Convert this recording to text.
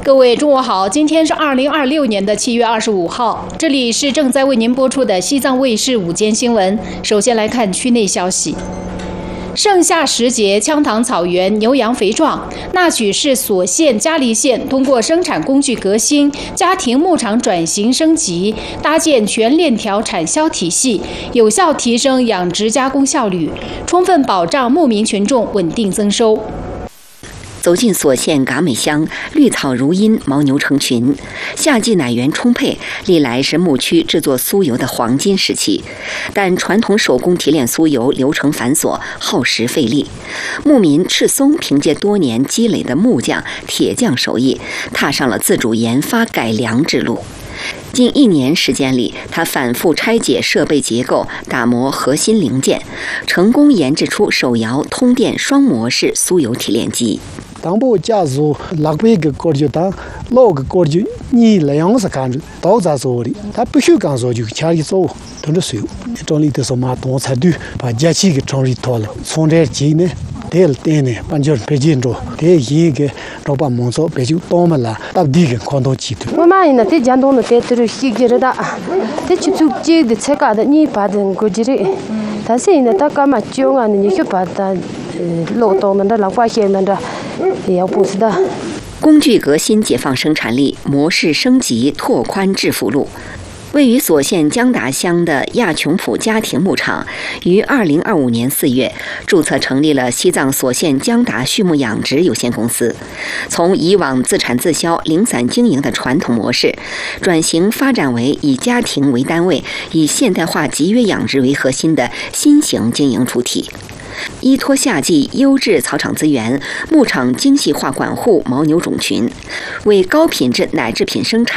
各位中午好，今天是2026年7月25号，这里是正在为您播出的西藏卫视午间新闻。首先来看区内消息。盛夏时节，羌塘草原牛羊肥壮。那曲市所县嘉黎县通过生产工具革新、家庭牧场转型升级，搭建全链条产销体系，有效提升养殖加工效率，充分保障牧民群众稳定增收。 走进所县嘎美乡，绿草如茵，牦牛成群，夏季奶源充沛，历来是牧区制作酥油的黄金时期。但传统手工提炼酥油流程繁琐，耗时费力。牧民赤松凭借多年积累的木匠、铁匠手艺，踏上了自主研发改良之路。近1年时间里，他反复拆解设备结构，打磨核心零件，成功研制出手摇通电双模式酥油提炼机。 当部家族600个锅就当6个锅就你那样子看着都在做的，他不许干做就家里做，都是水。这里头说嘛，东菜队把机器给装里头了，从这机呢。这电呢，把就是北京着，这一个老板忙做，北京多么了，到底个看到几头。 我妈呢，这江东的这都是西吉的，这去做这的菜干的，你把这过去的，但是呢，他干嘛讲啊？你去把它劳动们的、老百姓们的也要不是的。 工具革新，解放生产力，模式升级，拓宽致富路。位于所县江达乡的亚琼普家庭牧场，于2025年4月注册成立了西藏所县江达畜牧养殖有限公司，从以往自产自销、零散经营的传统模式，转型发展为以家庭为单位、以现代化集约养殖为核心的新型经营主体。依托夏季优质草场资源，牧场精细化管护牦牛种群，为高品质奶制品生产